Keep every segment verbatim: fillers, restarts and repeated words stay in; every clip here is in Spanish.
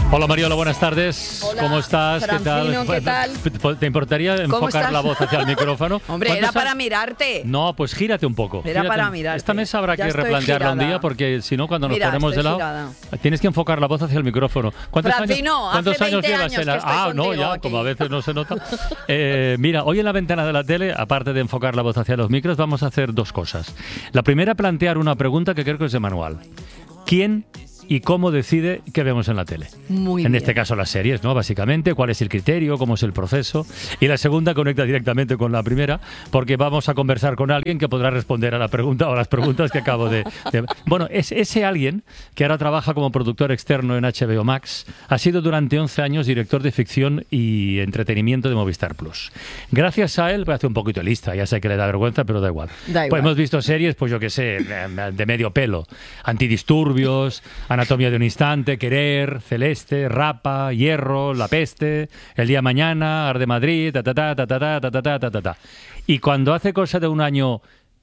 Hola Mariola, buenas tardes. Hola, ¿Cómo estás? Francino, ¿Qué tal? ¿qué tal? ¿Te importaría enfocar estás? la voz hacia el micrófono? Hombre, era para mirarte. No, pues gírate un poco. Era gírate. para mirarte. Esta mesa habrá Ya que estoy replantearla un girada. día porque si no, cuando nos Mira, ponemos de estoy lado, girada. tienes que enfocar la voz hacia el micrófono. ¿Cuántos Francino, años, ¿cuántos hace años veinte llevas años en la... que estoy Ah, no, contigo ya, aquí. como a veces no se nota. Eh, mira, hoy en la ventana de la tele, aparte de enfocar la voz hacia los micros, vamos a hacer dos cosas. La primera, plantear una pregunta que creo que es de manual. ¿Quién y cómo decide qué vemos en la tele? Muy en bien. este caso las series, ¿no? Básicamente, cuál es el criterio, cómo es el proceso. Y la segunda conecta directamente con la primera, porque vamos a conversar con alguien que podrá responder a la pregunta o a las preguntas que acabo de... de... Bueno, es ese alguien que ahora trabaja como productor externo en H B O Max, ha sido durante once años director de ficción y entretenimiento de Movistar Plus. Gracias a él, voy a hacer un poquito de lista, ya sé que le da vergüenza, pero da igual. Da igual. Pues hemos visto series, pues yo qué sé, de medio pelo. Antidisturbios, Anatomía de un instante, Querer, Celeste, Rapa, Hierro, La Peste, El día mañana, Arde Madrid, ta ta ta ta ta ta ta ta ta ta ta. Y cuando hace cosa de un año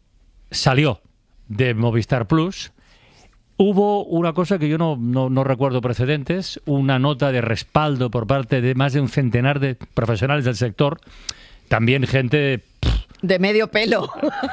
salió de Movistar Plus, hubo una cosa que yo no, no, no recuerdo precedentes, una nota de respaldo por parte de más de un centenar de profesionales del sector, también gente... De medio pelo.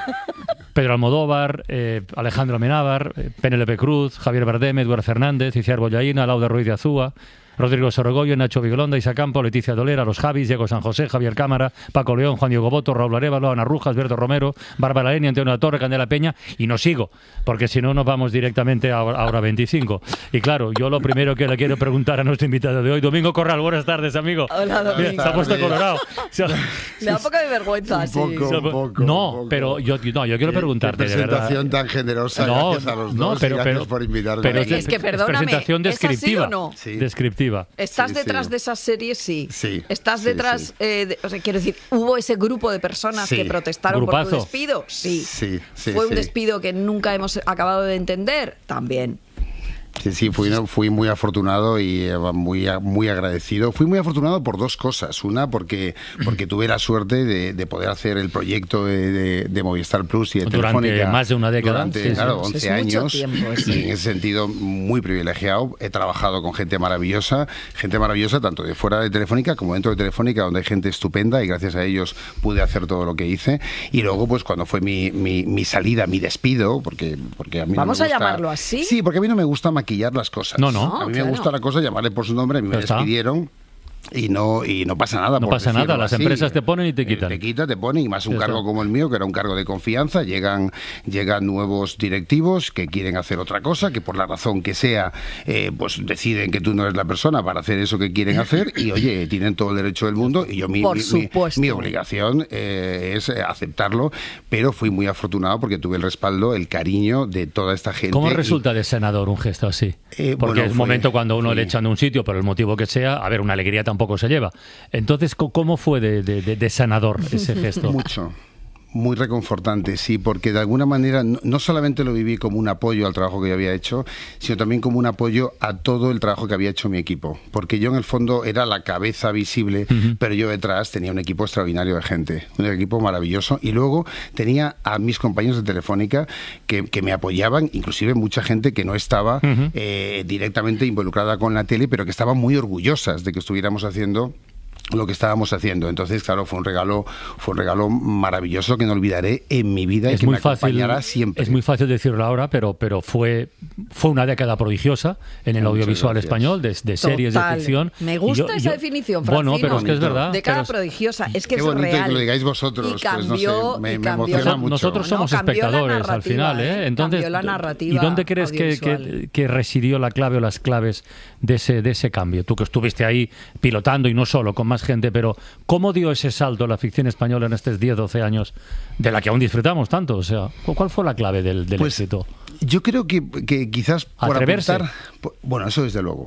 Pedro Almodóvar, eh, Alejandro Amenábar, eh, Penélope Cruz, Javier Bardem, Eduardo Fernández, Iciar Bollaína, Lauda Ruiz de Azúa, Rodrigo Sorogoyo, Nacho Vigolonda, Isa Campo, Leticia Dolera, Los Javis, Diego San José, Javier Cámara, Paco León, Juan Diego Boto, Raúl Arévalo, Ana Rujas, Alberto Romero, Bárbara Leni, Antonio La Torre, Candela Peña, y no sigo, porque si no nos vamos directamente a, a hora veinticinco. Y claro, yo lo primero que le quiero preguntar a nuestro invitado de hoy, Domingo Corral, buenas tardes, amigo. Hola, Domingo. Mira, se ha puesto colorado. Se ha- Le da un poco de vergüenza, sí. Un poco, un poco. no, un poco. pero yo, no, yo quiero Qué- preguntarte, qué de verdad. presentación tan generosa, No, gracias a los no, dos pero- y gracias pero- por invitarme. pero Hombre, es que, perdóname, presentación ¿es así descriptiva. o no? Sí. Descriptiva. ¿Estás Sí, detrás sí. de esas series? Sí. Sí, ¿Estás sí, detrás? sí. eh, de- o sea, quiero decir, ¿hubo ese grupo de personas Sí. que protestaron por tu Grupazo. despido? Sí. Sí, sí, ¿Fue un sí. despido que nunca hemos acabado de entender? También. Sí, sí, fui, fui muy afortunado y eh, muy, muy agradecido. Fui muy afortunado por dos cosas. Una, porque, porque tuve la suerte de, de poder hacer el proyecto de, de, de Movistar Plus y de Durante Telefónica. más de una década. Durante, Sí, sí. claro, Es once mucho años. tiempo, sí. Y en ese sentido, muy privilegiado. He trabajado con gente maravillosa, gente maravillosa tanto de fuera de Telefónica como dentro de Telefónica, donde hay gente estupenda y gracias a ellos pude hacer todo lo que hice. Y luego, pues cuando fue mi, mi, mi salida, mi despido, porque, porque a mí Vamos no a me gusta, llamarlo así. Sí, porque a mí no me gusta maquillar las cosas. No, no. A mí claro. me gusta la cosa llamarle por su nombre, a mí me Ya está. despidieron. Y no, y no pasa nada. No por pasa nada, decirlo las así. empresas te ponen y te Eh, quitan. Te quita, te ponen, y más un Ya cargo está. como el mío, que era un cargo de confianza, llegan, llegan nuevos directivos que quieren hacer otra cosa, que por la razón que sea, eh, pues deciden que tú no eres la persona para hacer eso que quieren hacer, y oye, tienen todo el derecho del mundo, y yo mi, Por mi, mi- supuesto. mi obligación eh, es eh, aceptarlo, pero fui muy afortunado porque tuve el respaldo, el cariño de toda esta gente. ¿Cómo y- resulta de senador un gesto así? Eh, Porque bueno, es un fue- momento cuando uno fue- le echan de un sitio, por el motivo que sea, a ver, una alegría tampoco se lleva. Entonces, ¿cómo ¿cómo fue de, de, de- de sanador ese gesto? Mucho. Muy reconfortante, sí, porque de alguna manera no, no solamente lo viví como un apoyo al trabajo que yo había hecho, sino también como un apoyo a todo el trabajo que había hecho mi equipo. Porque yo en el fondo era la cabeza visible, Ujú. pero yo detrás tenía un equipo extraordinario de gente, un equipo maravilloso. Y luego tenía a mis compañeros de Telefónica que, que me apoyaban, inclusive mucha gente que no estaba Ujú. eh, directamente involucrada con la tele, pero que estaban muy orgullosas de que estuviéramos haciendo lo que estábamos haciendo. Entonces, claro, fue un regalo, fue un regalo maravilloso que no olvidaré en mi vida y Es que muy me fácil, acompañará siempre. es muy fácil decirlo ahora, pero, pero fue, fue una década prodigiosa en el Muchas audiovisual gracias. español, de, de series, Total. de ficción. Me Y gusta yo- esa yo- definición, Bueno, Francino. pero es que es verdad. Década pero es- prodigiosa. Es que Qué es bonito real. que lo digáis vosotros, Y pues, no sé, cambió, me- y me cambió- emociona mucho. Nosotros No, somos cambió la espectadores al narrativa, final, ¿eh? ¿eh? Entonces, Cambió la narrativa ¿y dónde crees que, que, audiovisual. que residió la clave o las claves de ese, de ese cambio? Tú que estuviste ahí pilotando y no solo, con más gente, pero ¿cómo dio ese salto la ficción española en estos diez, doce años de la que aún disfrutamos tanto? O sea, ¿cuál fue la clave del, del Pues, éxito? Yo creo que, que quizás por Atreverse. apuntar... por- Bueno, eso desde luego.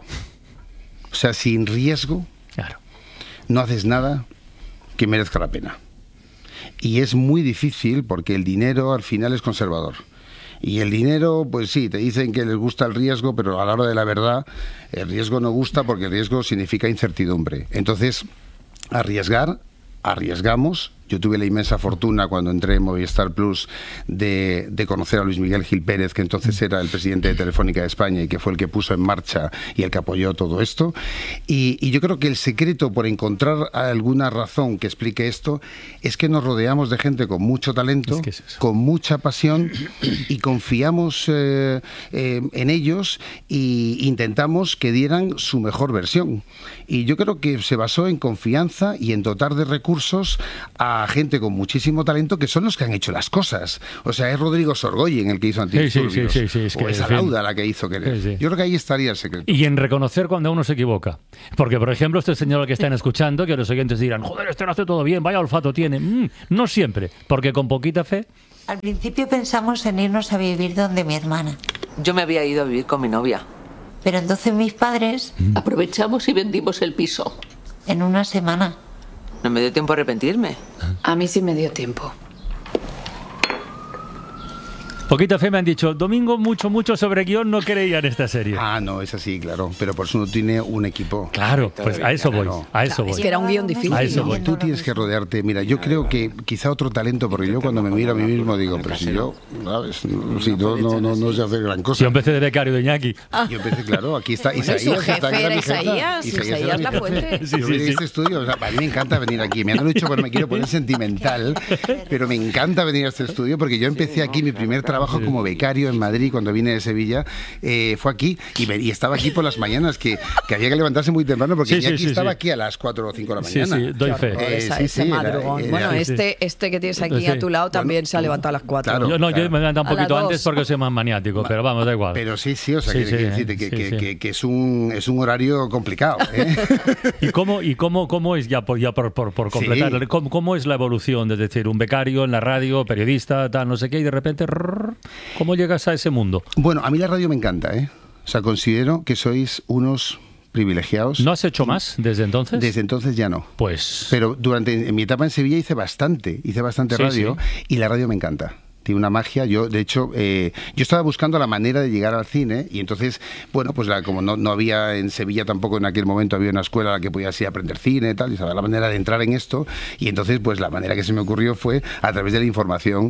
O sea, sin riesgo Claro. no haces nada que merezca la pena. Y es muy difícil porque el dinero al final es conservador. Y el dinero, pues sí, te dicen que les gusta el riesgo, pero a la hora de la verdad, el riesgo no gusta porque el riesgo significa incertidumbre. Entonces, arriesgar, arriesgamos Yo tuve la inmensa fortuna cuando entré en Movistar Plus de, de conocer a Luis Miguel Gil Pérez, que entonces era el presidente de Telefónica de España y que fue el que puso en marcha y el que apoyó todo esto. Y, y yo creo que el secreto, por encontrar alguna razón que explique esto, es que nos rodeamos de gente con mucho talento, Es que es eso. con mucha pasión y confiamos eh, eh, en ellos e intentamos que dieran su mejor versión. Y yo creo que se basó en confianza y en dotar de recursos a gente con muchísimo talento que son los que han hecho las cosas. O sea, es Rodrigo Sorgoyen el que hizo Antidisturbios. Sí, sí, sí, sí, es que, o es en fin. Alauda la que hizo Querer. Sí, sí. Yo creo que ahí estaría el secreto. Y en reconocer cuando uno se equivoca. Porque, por ejemplo, este señor al que están escuchando, que los oyentes dirán, joder, este lo hace todo bien, vaya olfato tiene. Mm, no siempre, porque con poquita fe... Al principio pensamos en irnos a vivir donde mi hermana, Yo me había ido a vivir con mi novia. pero entonces mis padres, Aprovechamos y vendimos el piso. en una semana, No me dio tiempo a arrepentirme. A mí sí me dio tiempo. Poquita fe me han dicho, Domingo mucho, mucho sobre guión no creía en esta serie. Ah, no, es así, claro. Pero por eso uno tiene un equipo. Claro, pues a eso voy, Claro. a eso Es voy. que era un guión difícil. A eso voy. Tú tienes que rodearte. Mira, yo creo que quizá otro talento, porque yo cuando me miro a mí mismo digo, pero si yo, ¿sabes? Si yo no, no, no sé hacer gran cosa. Yo empecé de becario de Iñaki. Yo empecé, claro, aquí está Bueno, y Isaías. su está, jefe que era mi jefa. Isaías, Isaías era mi La jefe. Fuente. Sí, Yo sí, vine a sí. este estudio, o sea, a mí me encanta venir aquí. Me han dicho que no me quiero poner sentimental, pero me encanta venir a este estudio porque yo empecé aquí, mi primer trabajo como becario en Madrid, cuando vine de Sevilla, eh, fue aquí y, me- y estaba aquí por las mañanas, que, que había que levantarse muy temprano porque Sí, sí, Iñaki sí, estaba sí. aquí a las cuatro o cinco de la Sí, mañana. sí, doy fe. Eh, Esa- sí, ese sí, era- madrugón. era- bueno, sí, sí. este, este que tienes aquí Sí. a tu lado también Bueno, se ha levantado a las cuatro. claro. Yo, no, yo me levanto un A las poquito dos. antes porque soy más maniático, pero vamos, da igual. Pero sí, sí, o sea, Sí, que, sí, que eh, decirte que, sí, que- sí. que- que es un es un horario complicado. ¿eh? ¿Y cómo, y cómo, cómo es, ya por, ya por, por, por completar, Sí. ¿cómo, cómo es la evolución? Es decir, un becario en la radio, periodista, tal, no sé qué, y de repente, rrr, ¿cómo llegas a ese mundo? Bueno, a mí la radio me encanta, ¿eh? O sea, considero que sois unos privilegiados. ¿No has hecho más desde entonces? Desde entonces ya no. Pues... Pero durante en mi etapa en Sevilla hice bastante, hice bastante Sí, radio sí. y la radio me encanta. Tiene una magia. Yo, de hecho, eh, yo estaba buscando la manera de llegar al cine y entonces, bueno, pues la, como no, no había en Sevilla tampoco en aquel momento había una escuela a la que podías ir a aprender cine y tal, y saber la manera de entrar en esto. Y entonces, pues la manera que se me ocurrió fue a través de la información,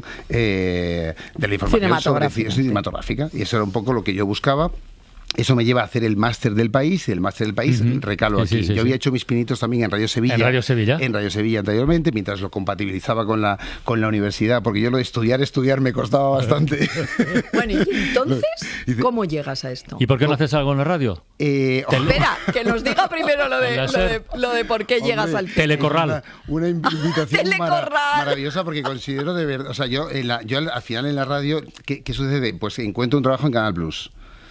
eh, de la información sobre Cinematográfica, cine cinematográfica. Y eso era un poco lo que yo buscaba. Eso me lleva a hacer el máster del país, y el máster del país Ujú. recalo Sí, sí, aquí. sí, yo sí. había hecho mis pinitos también en Radio Sevilla. ¿En Radio Sevilla? En Radio Sevilla anteriormente, mientras lo compatibilizaba con la, con la universidad, porque yo lo de estudiar, estudiar me costaba bastante. Bueno, y entonces, Dice- ¿cómo llegas a esto? ¿Y por qué no haces algo en la radio? Eh, Espera, que nos diga primero lo de, La lo SER. de, lo de por qué llegas Hombre, al Telecorral. Una, una invitación Telecorral. mara- maravillosa porque considero de verdad, o sea, yo, en la, yo al, al final en la radio, ¿qué, qué sucede? Pues encuentro un trabajo en Canal Plus.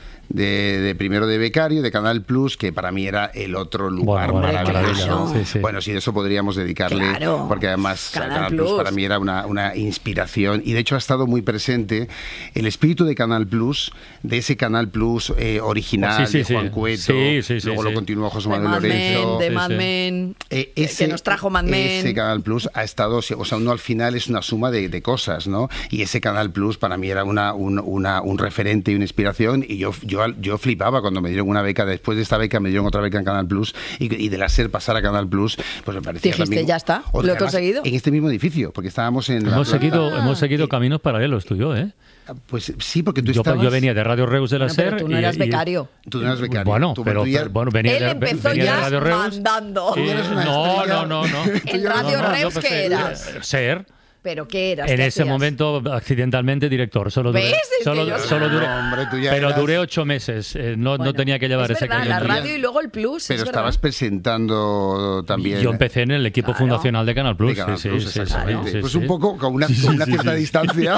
De, de primero de becario, de Canal Plus, que para mí era el otro lugar Bueno, bueno, maravilloso. claro. Sí, sí. Bueno, sí, de eso podríamos dedicarle, Claro. porque además Canal Canal, Plus. Plus para mí era una, una inspiración y de hecho ha estado muy presente el espíritu de Canal Plus, de ese Canal Plus eh, original Sí, sí, de sí. Juan Cueto, Sí, sí, sí, luego sí. lo continuó José de Manuel Mad Lorenzo. Men, de Sí, Mad sí. Men, Eh, que- ese, que nos trajo Mad Men. Ese Canal Plus ha estado, o sea, uno al final es una suma de, de cosas, ¿no? Y ese Canal Plus para mí era una, un, una- un referente y una inspiración y yo, yo, yo flipaba cuando me dieron una beca, después de esta beca me dieron otra beca en Canal Plus y, y de la SER pasar a Canal Plus, pues me parecía Dijiste, también... ya está, Otra, lo he además, conseguido. En este mismo edificio, porque estábamos en... la Hemos planta- seguido, hemos seguido eh, caminos paralelos tú y yo, ¿eh? Pues sí, porque tú Yo, estabas... yo venía de Radio Reus de la Bueno, pero SER. tú no y- eras y- becario. Tú no eras becario. Bueno, Tú- pero, tú ya- pero, bueno, venía, Él de, empezó venía de ya Radio Reus. mandando. y- Tú eres una no, estrella. no, no, no. En Radio No, no, yo Reus, empecé- ¿qué eras? SER. ¿Pero qué eras? En ¿Qué ese hacías? momento, accidentalmente, director. Solo duré, ¿Ves? Es que solo, yo- solo duré, No, hombre, tú ya pero eras- duré ocho meses. eh, no, Bueno, no tenía que llevar es ese verdad, la cañón. radio y luego el plus. Pero es estabas verdad. presentando también... Yo empecé en el equipo Claro. fundacional de Canal Plus. de Canal sí, Plus, sí, sí, exactamente. sí, sí, pues sí. un poco con una, con una cierta distancia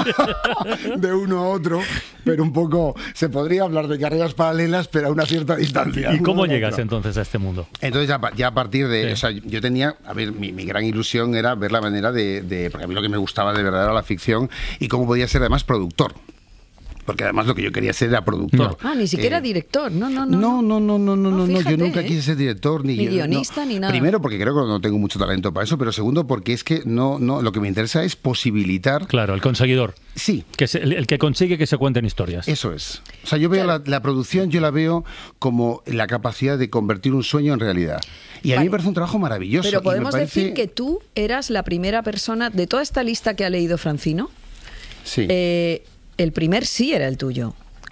de uno a otro, pero un poco se podría hablar de carreras paralelas, pero a una cierta distancia. ¿Y cómo uno a llegas otro. entonces a este mundo? Entonces ya, pa- ya a partir de, Sí. o sea, yo tenía, a ver, mi, mi gran ilusión era ver la manera de, de, porque a mí lo que me gustaba de verdad era la ficción y cómo podía ser además productor. porque además lo que yo quería ser era productor. Ah, ni siquiera Eh, director, no, no, no. No, no, no, no, no, no, no, yo fíjate, nunca ¿eh? quise ser director ni, Ni guion- guionista, no. ni nada. Primero porque creo que no tengo mucho talento para eso, pero segundo porque es que no, no, lo que me interesa es posibilitar. Claro, el conseguidor. Sí. Que es el, el que consigue que se cuenten historias. Eso es. O sea, yo veo Claro. la, la producción, yo la veo como la capacidad de convertir un sueño en realidad. Y a Vale. mí me parece un trabajo maravilloso. Pero y me podemos parece- decir que tú eras la primera persona de toda esta lista que ha leído Francino. Sí. eh, el primer sí era el tuyo.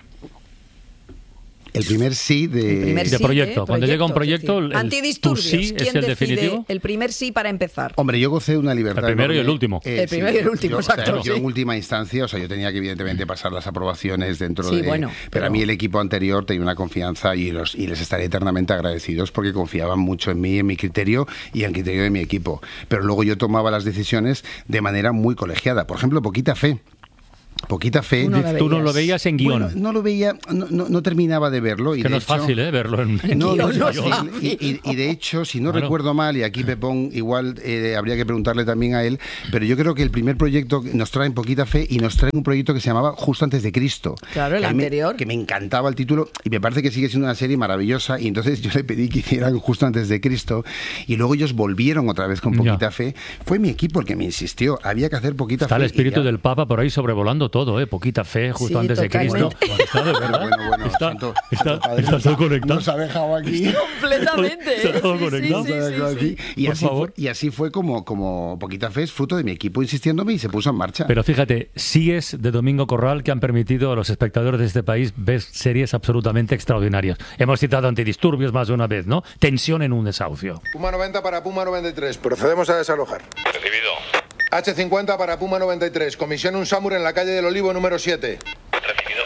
El primer sí de... El primer de sí proyecto. Cuando llega un proyecto, proyecto, es el- decir, Antidisturbios. tu sí ¿Quién es el decide definitivo? el primer sí para empezar? Hombre, yo gocé de una libertad. El primero y enorme. el último. El primero y el último, yo, o sea, exacto, yo sí. en última instancia, o sea, yo tenía que evidentemente pasar las aprobaciones dentro Sí, de... bueno, pero, pero- a mí el equipo anterior tenía una confianza y, los, y les estaré eternamente agradecidos porque confiaban mucho en mí, en mi criterio y en el criterio de mi equipo. Pero luego yo tomaba las decisiones de manera muy colegiada. Por ejemplo, Poquita Fe. Poquita Fe. Tú no la Tú no lo veías. veías en guión. Bueno, no lo veía, no, no, no terminaba de verlo. Y que de no es hecho- fácil, ¿eh? Verlo en, en No, no guión. es fácil. Y, y- y de hecho, si no Claro. recuerdo mal, y aquí Pepón igual eh, habría que preguntarle también a él, pero yo creo que el primer proyecto nos trae Poquita Fe y nos trae un proyecto que se llamaba Justo antes de Cristo. Claro, el que a mí me- anterior. que me encantaba el título y me parece que sigue siendo una serie maravillosa y entonces yo le pedí que hicieran Justo antes de Cristo y luego ellos volvieron otra vez con Ya. Poquita Fe. Fue mi equipo el que me insistió, había que hacer Poquita Está Fe. el espíritu y ya. del Papa por ahí sobrevolando todo, ¿eh? Poquita fe, justo Sí, antes de Cristo. totalmente. Está de verdad. Bueno, bueno, está, santo- está- santo padre, está nos todo ha- conectado. Nos ha dejado aquí. Completamente. Está todo ¿eh? Sí, conectado. sí, sí, sí, sí. Y, Por así favor. fue, y así fue como, como Poquita Fe es fruto de mi equipo insistiéndome y se puso en marcha. Pero fíjate, sí es de Domingo Corral que han permitido a los espectadores de este país ver series absolutamente extraordinarias. Hemos citado Antidisturbios más de una vez, ¿no? Tensión en un desahucio. Puma noventa para Puma noventa y tres. Procedemos a desalojar. Recibido. H cincuenta para Puma noventa y tres. Comisión Un Samur en la calle del Olivo número siete. Recibido.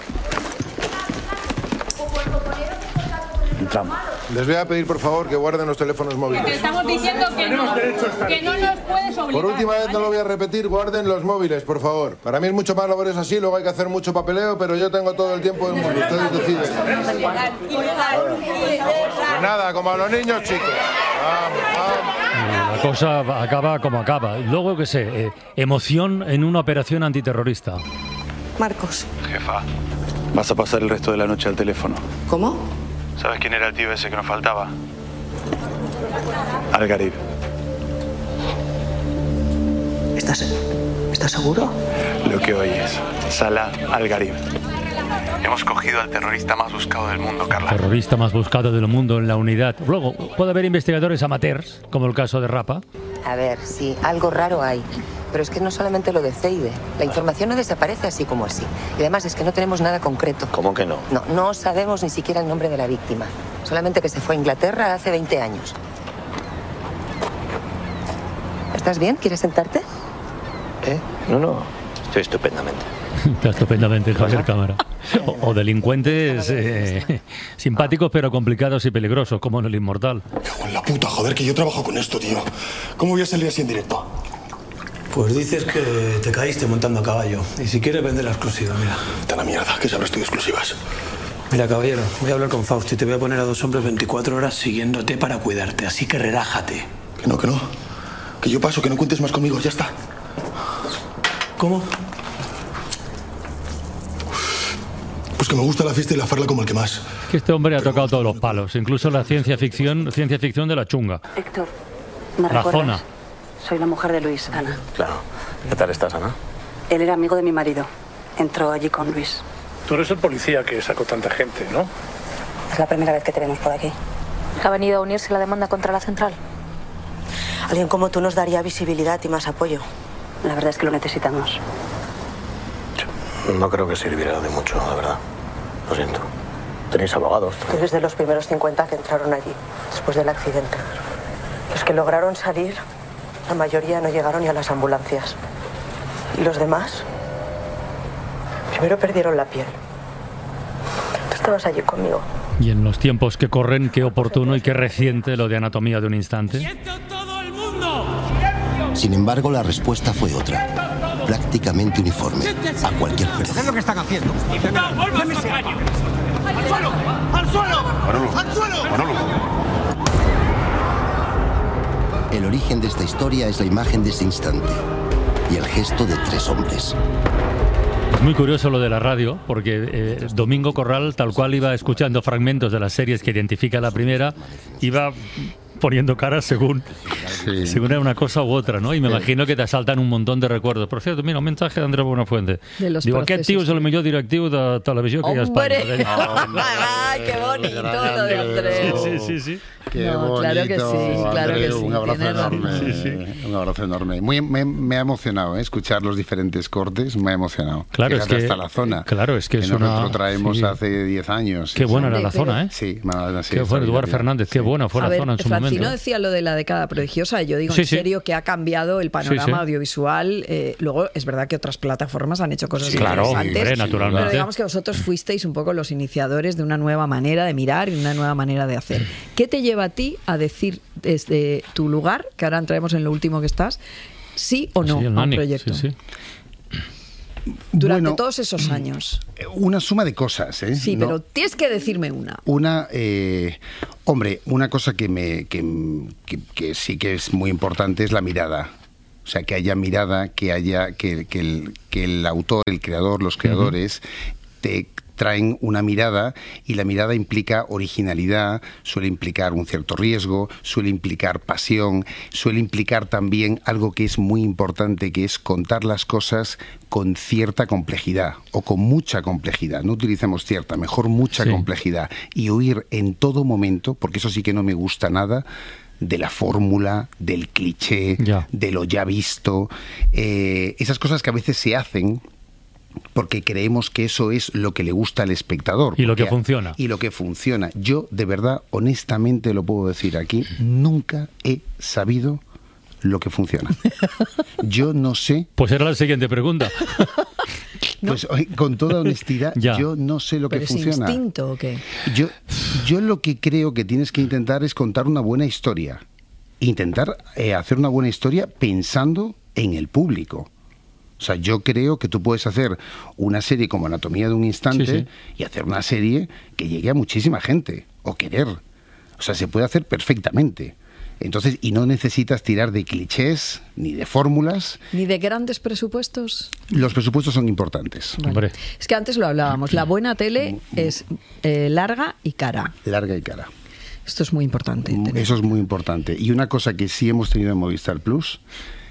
Les voy a pedir, por favor, que guarden los teléfonos móviles. Estamos diciendo que no, que no nos puedes obligar. Por última vez, no ¿vale? lo voy a repetir, guarden los móviles, por favor. Para mí es mucho más labores así, luego hay que hacer mucho papeleo, pero yo tengo todo el tiempo del mundo. Ustedes deciden. Pues nada, como a los niños, chicos. Vamos, vamos. La cosa acaba como acaba. Luego, qué sé, eh, emoción en una operación antiterrorista. Marcos. Jefa, vas a pasar el resto de la noche al teléfono. ¿Cómo? ¿Sabes quién era el tío ese que nos faltaba? Algarib. ¿Estás, ¿Estás seguro? Lo que oyes. Salah Algarib. Hemos cogido al terrorista más buscado del mundo, Carla. Terrorista más buscado del mundo en la unidad. Luego, puede haber investigadores amateurs, como el caso de Rapa. A ver, sí, algo raro hay. Pero es que no solamente lo de Zeide. La información no desaparece así como así. Y además es que no tenemos nada concreto. ¿Cómo que no? No, no sabemos ni siquiera el nombre de la víctima. Solamente que se fue a Inglaterra hace veinte años. ¿Estás bien? ¿Quieres sentarte? ¿Eh? No, no. Estoy estupendamente. Está estupendamente Javier Cámara. O, o delincuentes eh, simpáticos pero complicados y peligrosos, como en El Inmortal. Cago en la puta, joder, que yo trabajo con esto, tío. ¿Cómo voy a salir así en directo? Pues dices que te caíste montando a caballo. Y si quieres vender la exclusiva, mira. Está la mierda, que sabrás tú de exclusivas. Mira, caballero, voy a hablar con Fausto y te voy a poner a dos hombres veinticuatro horas siguiéndote para cuidarte. Así que relájate. Que no, que no. Que yo paso, que no cuentes más conmigo, ya está. ¿Cómo? Pues que me gusta la fiesta y la farla como el que más. Que este hombre ha tocado todos los palos, incluso la ciencia ficción, ciencia ficción de la chunga. Héctor, ¿me La recuerdas? zona. Soy la mujer de Luis, Ana. Claro. ¿Qué tal estás, Ana? Él era amigo de mi marido. Entró allí con Luis. Tú eres el policía que sacó tanta gente, ¿no? Es la primera vez que te vemos por aquí. ¿Ha venido a unirse a la demanda contra la central? Alguien como tú nos daría visibilidad y más apoyo. La verdad es que lo necesitamos. No creo que sirviera de mucho, la verdad. Lo siento. ¿Tenéis abogados? Tú eres de los primeros cincuenta que entraron allí, después del accidente. Los que lograron salir, la mayoría no llegaron ni a las ambulancias. ¿Y los demás? Primero perdieron la piel. Tú estabas allí conmigo. Y en los tiempos que corren, qué oportuno y qué reciente lo de Anatomía de un Instante. Sin embargo, la respuesta fue otra, prácticamente uniforme, a cualquier precio. ¿Qué es lo que están haciendo? ¡No, vuélvase! ¡Al suelo! ¡Al suelo! Manolo, ¡Al suelo! Manolo. El origen de esta historia es la imagen de ese instante y el gesto de tres hombres. Es muy curioso lo de la radio, porque eh, Domingo Corral, tal cual iba escuchando fragmentos de las series que identifica la primera, iba poniendo caras según, sí. según era una cosa u otra, ¿no? Y me imagino que te asaltan un montón de recuerdos. Por cierto, mira, un mensaje de Andrés Buenafuente. De los Digo, aquest tio és el millor directiu de televisió que hi ha a Espanya. ¡Hombre! ¡Ay, qué bonito lo de Andrés! Sí, sí, sí. Qué no, bonito, claro que sí, claro Andreu, que sí. Un abrazo enorme. Sí, sí. Un abrazo enorme. Muy, me, me ha emocionado ¿eh? escuchar los diferentes cortes, me ha emocionado. Claro, Fíjate, es que hasta la zona. Claro, es que, que es nosotros una... lo traemos sí. hace diez años. Qué sí, buena sí. era la zona, ¿eh? Sí, sí, qué fue Eduard Fernández, qué buena fue a la ver, zona en su Francino momento. decía lo de la década prodigiosa, yo digo sí, en serio sí. que ha cambiado el panorama sí, sí. audiovisual. Eh, luego es verdad que otras plataformas han hecho cosas sí, claro, interesantes, hombre, naturalmente. pero digamos que vosotros fuisteis un poco los iniciadores de una nueva manera de mirar y una nueva manera de hacer. ¿Qué te lleva a ti a decir desde tu lugar, que ahora entraremos en lo último que estás, sí o no sí, a un Nani, proyecto? Sí, sí. Durante bueno, todos esos años. Una suma de cosas, ¿eh? Sí, ¿no? pero tienes que decirme una. Una, eh, hombre, una cosa que, me, que, que, que sí que es muy importante es la mirada. O sea, que haya mirada, que haya que, que, el, que el autor, el creador, los creadores uh-huh. te traen una mirada, y la mirada implica originalidad, suele implicar un cierto riesgo, suele implicar pasión, suele implicar también algo que es muy importante, que es contar las cosas con cierta complejidad o con mucha complejidad. No utilicemos cierta, mejor mucha sí. complejidad, y huir en todo momento, porque eso sí que no me gusta nada, de la fórmula, del cliché, ya. de lo ya visto, eh, esas cosas que a veces se hacen porque creemos que eso es lo que le gusta al espectador. Y lo que funciona. Y lo que funciona. Yo, de verdad, honestamente lo puedo decir aquí, nunca he sabido lo que funciona. Yo no sé... Pues era la siguiente pregunta. Pues ¿no? con toda honestidad, ya. yo no sé lo ¿Pero que es funciona. instinto o qué? Yo, yo lo que creo que tienes que intentar es contar una buena historia. Intentar eh, hacer una buena historia pensando en el público. O sea, yo creo que tú puedes hacer una serie como Anatomía de un Instante sí, sí. y hacer una serie que llegue a muchísima gente, o querer. O sea, se puede hacer perfectamente. Entonces, y no necesitas tirar de clichés, ni de fórmulas. ¿Ni de grandes presupuestos? Los presupuestos son importantes. Vale. Es que antes lo hablábamos, la buena tele es eh, larga y cara. Larga y cara. Esto es muy importante. Tener. Eso es muy importante. Y una cosa que sí hemos tenido en Movistar Plus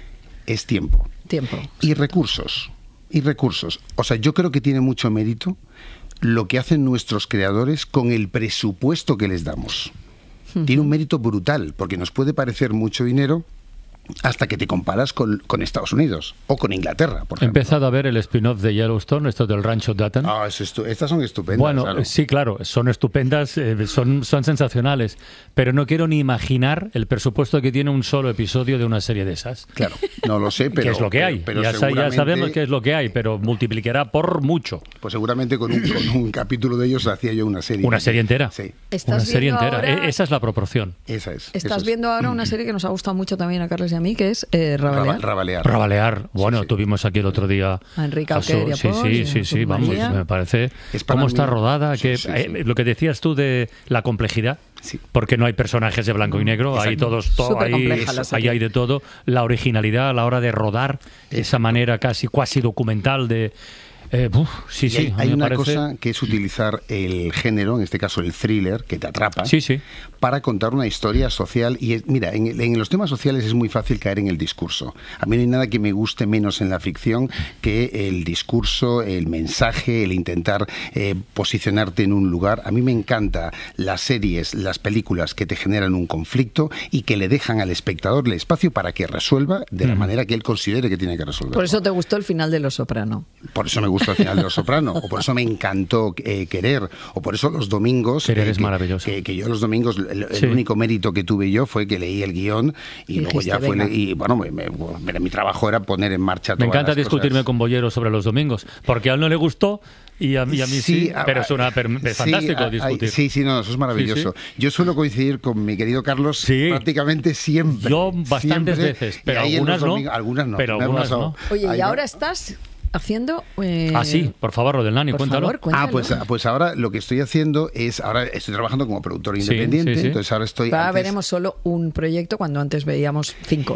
es tiempo. Tiempo. Y recursos. Y recursos. O sea, yo creo que tiene mucho mérito lo que hacen nuestros creadores con el presupuesto que les damos. Uh-huh. Tiene un mérito brutal, porque nos puede parecer mucho dinero hasta que te comparas con, con Estados Unidos o con Inglaterra, por ejemplo. He empezado a ver el spin-off de Yellowstone, esto del Rancho Dutton. Ah, es estu- estas son estupendas. Bueno, claro. sí, claro, son estupendas, eh, son, son sensacionales, pero no quiero ni imaginar el presupuesto que tiene un solo episodio de una serie de esas. Claro, no lo sé, pero... que es lo que hay, pero, pero ya, seguramente, ya sabemos que es lo que hay, pero multiplicará por mucho. Pues seguramente con un, con un capítulo de ellos hacía yo una serie. Una serie entera. Sí. Una serie entera, ahora, esa es la proporción. Esa es. Estás es. viendo ahora una serie que nos ha gustado mucho también a Carles y a mí, que es... Eh, Rabalear. Rabalear. Rabalear. Bueno, sí, sí. tuvimos aquí el otro día a Enrique a su, Alquer y a Sí, Pons, sí, sí, sí, vamos, María. me parece es para cómo mí, está rodada, sí, que sí, eh, sí. lo que decías tú de la complejidad, sí. porque no hay personajes de blanco y negro, Exacto. hay todos, to, ahí, ahí hay de todo, la originalidad a la hora de rodar, Exacto. esa manera casi cuasi documental de... Eh, uf, sí, sí, hay, hay una parece... cosa que es utilizar el género, en este caso el thriller, que te atrapa, sí, sí. para contar una historia social. Y es, mira, en, en los temas sociales es muy fácil caer en el discurso. A mí no hay nada que me guste menos en la ficción que el discurso, el mensaje, el intentar eh, posicionarte en un lugar. A mí me encanta las series, las películas que te generan un conflicto y que le dejan al espectador el espacio para que resuelva de la mm. manera que él considere que tiene que resolver. Por eso te gustó el final de Los Soprano. Por eso me gusta al final de Los Soprano, o por eso me encantó eh, Querer, o por eso los domingos... Querer eh, es que, maravilloso. Que, que yo los domingos, el, sí. el único mérito que tuve yo fue que leí el guión y, y luego ya fue... Le, y bueno, me, me, me, mi trabajo era poner en marcha todas Me encanta las discutirme cosas. con Bollero sobre los domingos, porque a él no le gustó y a mí, a mí sí, sí a, pero es, una, pero es sí, fantástico a, discutir. Sí, sí, no, eso es maravilloso. Sí, sí. Yo suelo coincidir con mi querido Carlos sí. prácticamente siempre. Yo bastantes siempre, veces, pero algunas no, domingos, algunas no. Pero algunas no. Oye, Ahí y ahora no. estás... haciendo... Eh... Ah, sí, por favor, Rodelnani, cuéntalo. Favor, ah, pues, pues ahora lo que estoy haciendo es, ahora estoy trabajando como productor independiente, sí, sí, sí. entonces ahora estoy... Ahora antes... veremos solo un proyecto cuando antes veíamos cinco, ¿no?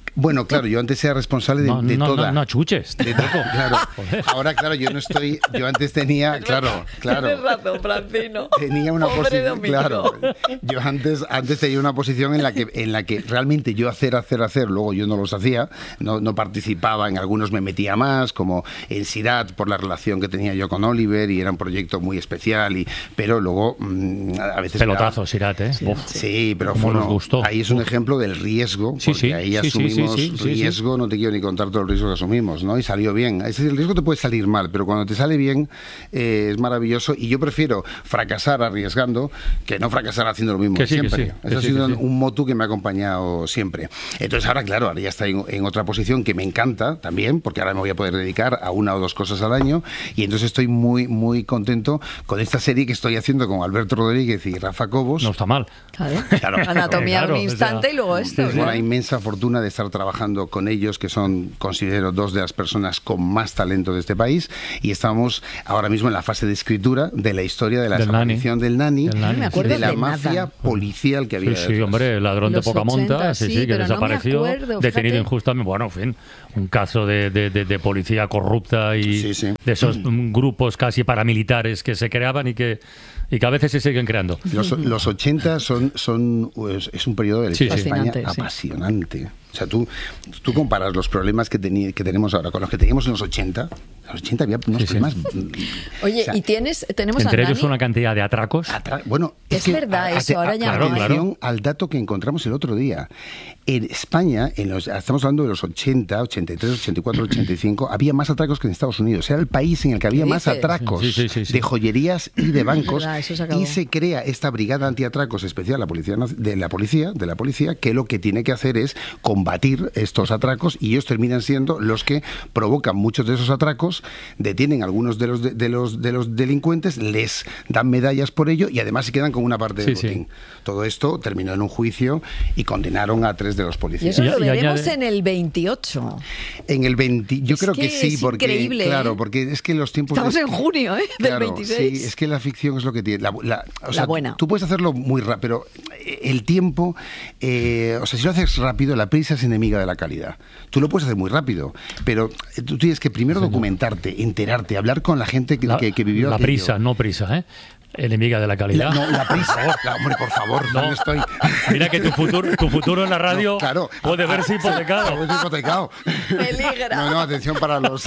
Bueno, claro, yo antes era responsable de, no, de no, toda. No, no chuches. De todo, claro. Ahora, claro, yo no estoy. Yo antes tenía, claro, claro. Tienes razón, Francino. Tenía una Pobre posición, Domingo. claro. Yo antes, antes tenía una posición en la que, en la que realmente yo hacer, hacer, hacer, luego yo no los hacía, no, no participaba, en algunos me metía más, como en Sirat por la relación que tenía yo con Oliver y era un proyecto muy especial, y pero luego mmm, a veces pelotazo, Sirat, ¿eh? Sí, sí, pero fue, nos no, gustó. Ahí es un Uf. ejemplo del riesgo, porque sí, sí, ahí sí, asumimos sí, sí, sí, riesgo, sí, sí. no te quiero ni contar todo el riesgo que asumimos, ¿no? Y salió bien. Es decir, el riesgo te puede salir mal, pero cuando te sale bien eh, es maravilloso, y yo prefiero fracasar arriesgando que no fracasar haciendo lo mismo que sí, siempre. Que sí, Eso que ha sí, sido que sí. un motu que me ha acompañado siempre. Entonces ahora, claro, ahora ya está en, en otra posición que me encanta también, porque ahora me voy a poder dedicar a una o dos cosas al año, y entonces estoy muy, muy contento con esta serie que estoy haciendo con Alberto Rodríguez y Rafa Cobos. No está mal. Claro. Claro. Anatomía claro, de un instante, o sea, y luego esto. Tengo ¿no? la inmensa fortuna de estar trabajando con ellos, que son, considero, dos de las personas con más talento de este país, y estamos ahora mismo en la fase de escritura de la historia de la del desaparición nani. del nani, del nani. No me y acuerdo de la de mafia nada. policial que había Sí, sí, detrás. hombre, el ladrón Los de poca monta, ochenta, sí, sí, sí, que pero no me desapareció, acuerdo, detenido fíjate. injustamente. Bueno, en fin, un caso de, de, de, de policía corrupta y Sí, sí. de esos mm. grupos casi paramilitares que se creaban y que, y que a veces se siguen creando. Los, los ochenta son, son es, es un periodo de la Sí, historia sí. de España Fascinante, sí. apasionante. O sea, tú, tú comparas los problemas que, teni- que tenemos ahora con los que teníamos en los ochenta. En los ochenta había unos Sí, sí. problemas. Oye, o sea, y tienes, tenemos Entre a ellos Nani. una cantidad de atracos. atra- bueno, Es que verdad a- eso, a- ahora ya claro, no hay. atención al dato que encontramos el otro día. En España, en los, estamos hablando de los ochenta, ochenta y tres, ochenta y cuatro, ochenta y cinco, había más atracos que en Estados Unidos. Era el país en el que había ¿Qué más dices? atracos Sí, sí, sí, sí. de joyerías y de bancos. verdad, eso se acabó. Y se crea esta brigada antiatracos especial la policía, de la policía, de la policía, que lo que tiene que hacer es combatir estos atracos, y ellos terminan siendo los que provocan muchos de esos atracos, detienen a algunos de los de, de los de los delincuentes, les dan medallas por ello, y además se quedan con una parte del Sí, sí. botín. Todo esto terminó en un juicio y condenaron a tres de los Y policías. eso Y- lo y veremos añade- en el veintiocho. En el veinte, yo Es creo que, que sí, es porque increíble, claro, ¿eh? porque es que los tiempos Estamos de- en junio, ¿eh? Del Claro, veintiséis. sí, es que la ficción es lo que tiene. La, la- o sea, La buena. Tú puedes hacerlo muy rápido, pero el tiempo, eh, o sea, si lo haces rápido, la prisa es enemiga de la calidad. Tú lo puedes hacer muy rápido, pero tú tienes que primero documentarte, enterarte, hablar con la gente que, La, que, que vivió la aquello. prisa, no prisa, ¿eh? Enemiga de la calidad. La, no, la prisa. La- hombre, por favor, no, No. estoy. Mira que tu futuro, tu futuro en la radio No, claro. puede verse hipotecado. Puede verse hipotecado. Peligra. No, no, atención para los,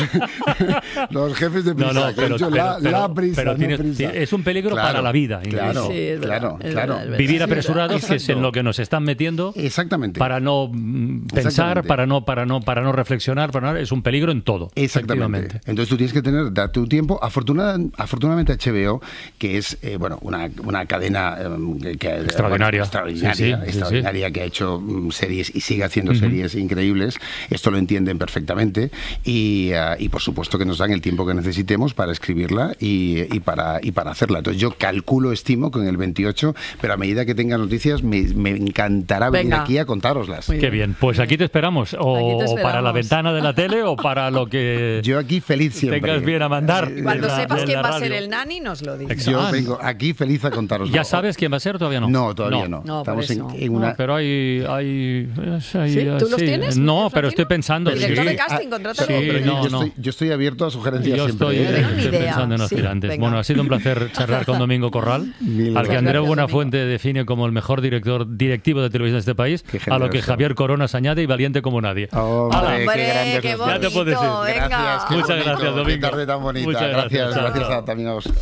los jefes de prisa. No, no, que han pero, dicho pero- la, pero- la prisa, pero no tienes- prisa. es un peligro Claro, para la vida. Claro, Sí, es verdad, claro, es claro. verdad, es verdad. Vivir Sí, apresurados, verdad. que es en lo que nos están metiendo. Exactamente. Para no mm, pensar, Exactamente. para no, para no, para no reflexionar, para no- es un peligro en todo. Exactamente. efectivamente. Entonces tú tienes que tener, darte un tiempo. Afortunada, afortunadamente H B O, que es eh, bueno una, una cadena eh, que, que- Extraordinaria. bueno, extraordinaria, Sí, sí, sí, extraordinaria, que ha hecho mm, series y sigue haciendo Ujú. series increíbles. Esto lo entienden perfectamente, y, ah, y por supuesto que nos dan el tiempo que necesitemos para escribirla y, y para y para hacerla. Entonces yo calculo, estimo con el veintiocho, pero a medida que tenga noticias me, me encantará venir Venga. aquí a contároslas. Qué bien, pues aquí te esperamos. O Aquí te para la esperamos. ventana de la tele o para lo que Yo aquí feliz siempre. tengas bien a mandar. Cuando de la- sepas de quién la va a ser radio. el nani, nos lo dices. Yo Ah, vengo aquí feliz a contaros. ¿Ya sabes quién va a ser o todavía no? No, todavía no. No, por Estamos en, eso. en una. No, pero hay... hay, es- hay- ¿Sí? ¿Tú los sí. tienes, No, Francino? pero estoy pensando... Director sí. de casting, contrátalo. Sí, pero yo- no, yo, no. Estoy, yo estoy abierto a sugerencias Yo siempre. estoy, No tengo ni estoy idea. pensando en Sí, aspirantes. venga. Bueno, ha sido un placer charlar con Domingo Corral, Mil al que gracias. Andreu Gracias, Buenafuente define como el mejor director directivo de televisión de este país, Qué a lo que generoso. Javier Coronas añade y valiente como nadie. Hombre, Hala. qué Hombre, grande qué que sois. Ya te puedes ir. bonito, venga. Gracias, qué Muchas bonito, gracias, qué Domingo. tarde tan bonita. Muchas gracias. Gracias, Chao, gracias chao. a, también a vosotros.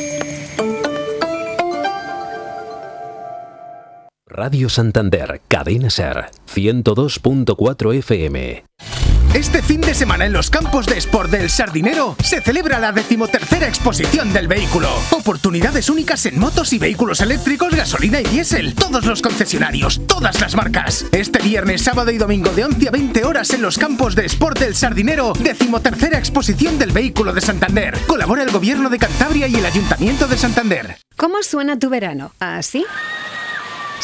Radio Santander, Cadena Ser, ciento dos punto cuatro F M. Este fin de semana en los campos de Sport del Sardinero se celebra la decimotercera exposición del vehículo. Oportunidades únicas en motos y vehículos eléctricos, gasolina y diésel. Todos los concesionarios, todas las marcas. Este viernes, sábado y domingo de once a veinte horas en los campos de Sport del Sardinero, decimotercera exposición del vehículo de Santander. Colabora el Gobierno de Cantabria y el Ayuntamiento de Santander. ¿Cómo suena tu verano? ¿Así?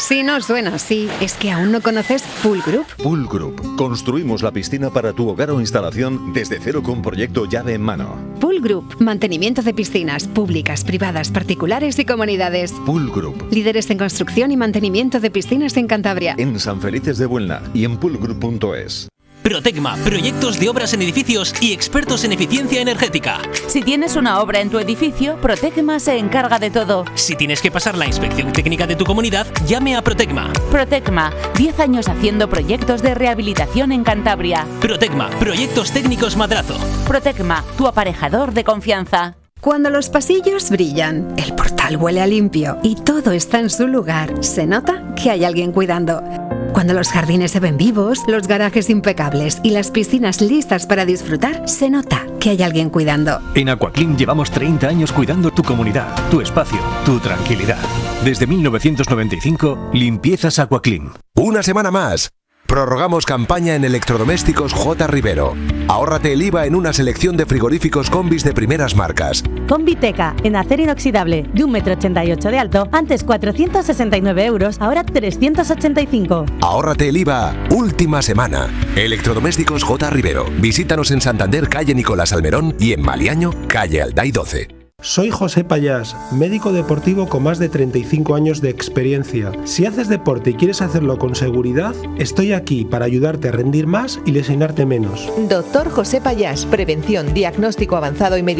Si no suena así, es que aún no conoces Pool Group. Pool Group. Construimos la piscina para tu hogar o instalación desde cero con proyecto llave en mano. Pool Group. Mantenimiento de piscinas públicas, privadas, particulares y comunidades. Pool Group. Líderes en construcción y mantenimiento de piscinas en Cantabria. En San Felices de Buelna y en poolgroup punto es. Protecma, proyectos de obras en edificios y expertos en eficiencia energética. Si tienes una obra en tu edificio, Protecma se encarga de todo. Si tienes que pasar la inspección técnica de tu comunidad, llame a Protecma. Protecma, diez años haciendo proyectos de rehabilitación en Cantabria. Protecma, proyectos técnicos Madrazo. Protecma, tu aparejador de confianza. Cuando los pasillos brillan, el portal huele a limpio y todo está en su lugar, se nota que hay alguien cuidando. Cuando los jardines se ven vivos, los garajes impecables y las piscinas listas para disfrutar, se nota que hay alguien cuidando. En Aquaclean llevamos treinta años cuidando tu comunidad, tu espacio, tu tranquilidad. Desde mil novecientos noventa y cinco, Limpiezas Aquaclean. Una semana más. Prorrogamos campaña en electrodomésticos J. Rivero. Ahórrate el I V A en una selección de frigoríficos combis de primeras marcas. Combiteca, en acero inoxidable, de un metro ochenta y ocho de alto, antes cuatrocientos sesenta y nueve euros, ahora trescientos ochenta y cinco. Ahórrate el I V A, última semana. Electrodomésticos J. Rivero. Visítanos en Santander, calle Nicolás Almerón, y en Maliaño, calle Alday doce. Soy José Payás, médico deportivo con más de treinta y cinco años de experiencia. Si haces deporte y quieres hacerlo con seguridad, estoy aquí para ayudarte a rendir más y lesionarte menos. Doctor José Payás, prevención, diagnóstico avanzado y medicina.